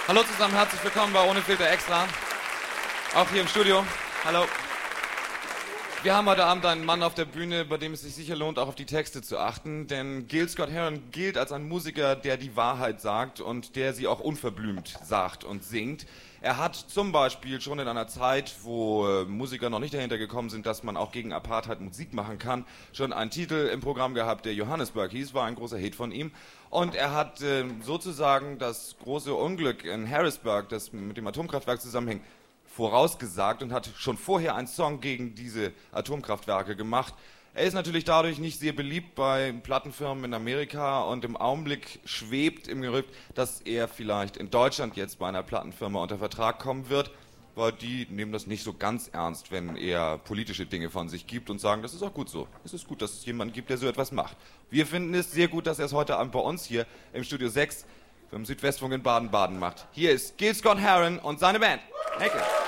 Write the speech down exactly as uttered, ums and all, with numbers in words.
Hallo zusammen, herzlich willkommen bei Ohne Filter Extra. Auch hier im Studio. Hallo. Wir haben heute Abend einen Mann auf der Bühne, bei dem es sich sicher lohnt, auch auf die Texte zu achten. Denn Gil Scott-Heron gilt als ein Musiker, der die Wahrheit sagt und der sie auch unverblümt sagt und singt. Er hat zum Beispiel schon in einer Zeit, wo äh, Musiker noch nicht dahinter gekommen sind, dass man auch gegen Apartheid Musik machen kann, schon einen Titel im Programm gehabt, der Johannesburg hieß, war ein großer Hit von ihm. Und er hat äh, sozusagen das große Unglück in Harrisburg, das mit dem Atomkraftwerk zusammenhängt, vorausgesagt und hat schon vorher einen Song gegen diese Atomkraftwerke gemacht. Er ist natürlich dadurch nicht sehr beliebt bei Plattenfirmen in Amerika und im Augenblick schwebt im Gerücht, dass er vielleicht in Deutschland jetzt bei einer Plattenfirma unter Vertrag kommen wird, weil die nehmen das nicht so ganz ernst, wenn er politische Dinge von sich gibt und sagen, das ist auch gut so. Es ist gut, dass es jemanden gibt, der so etwas macht. Wir finden es sehr gut, dass er es heute Abend bei uns hier im Studio sechs beim Südwestfunk in Baden-Baden macht. Hier ist Gil Scott-Heron und seine Band. Danke.